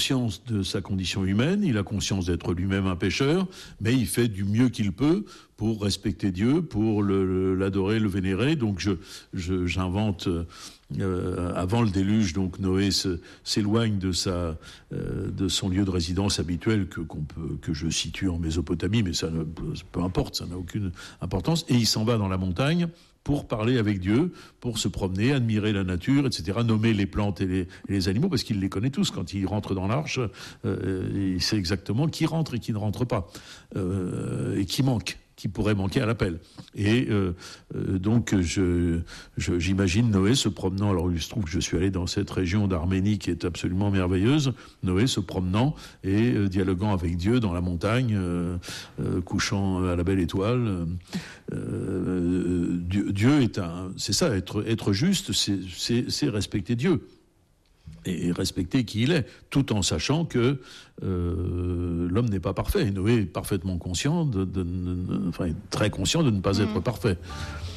conscience de sa condition humaine, il a conscience d'être lui-même un pécheur, mais il fait du mieux qu'il peut pour respecter Dieu, pour l'adorer, le vénérer. Donc j'invente avant le déluge, donc Noé s'éloigne de son lieu de résidence habituel que je situe en Mésopotamie, mais peu importe, ça n'a aucune importance, et il s'en va dans la montagne pour parler avec Dieu, pour se promener, admirer la nature, etc., nommer les plantes et les animaux, parce qu'il les connaît tous. Quand il rentre dans l'arche, il sait exactement qui rentre et qui ne rentre pas, et qui pourrait manquer à l'appel. Et donc j'imagine Noé se promenant, alors il se trouve que je suis allé dans cette région d'Arménie qui est absolument merveilleuse, Noé se promenant et dialoguant avec Dieu dans la montagne, couchant à la belle étoile. Dieu c'est ça, être juste, c'est respecter Dieu. Et respecter qui il est, tout en sachant que l'homme n'est pas parfait. Noé est parfaitement conscient, très conscient de ne pas être parfait.